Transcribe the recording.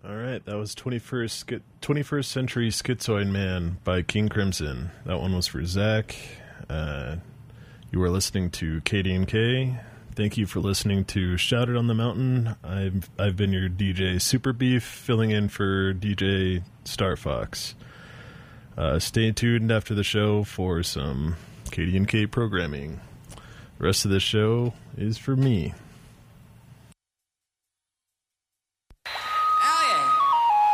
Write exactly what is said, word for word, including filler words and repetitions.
All right, that was twenty-first, twenty-first Century Schizoid Man by King Crimson. That one was for Zach. Uh, you are listening to K D and K. Thank you for listening to Shout It on the Mountain. I've I've been your D J Super Beef, filling in for D J Star Fox. Uh, stay tuned after the show for some K D and K programming. The rest of the show is for me.